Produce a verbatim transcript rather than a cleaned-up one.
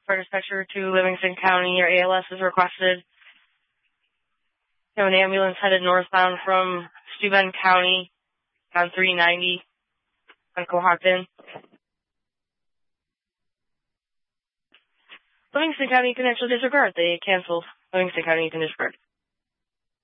fire dispatcher to Livingston County. Your A L S is requested. You have an ambulance headed northbound from Steuben County on three ninety on Cohocton. Livingston County, you can actually disregard. They canceled. Livingston County, you can disregard.